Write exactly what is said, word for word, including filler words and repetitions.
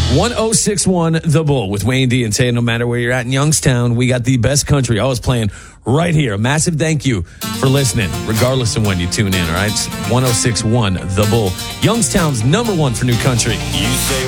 one oh six one The Bull with Wayne D and Tay. No matter where you're at in Youngstown, we got the best country always playing right here. A massive thank you for listening, regardless of when you tune in, all right? It's one oh six one The Bull, Youngstown's number one for new country. You say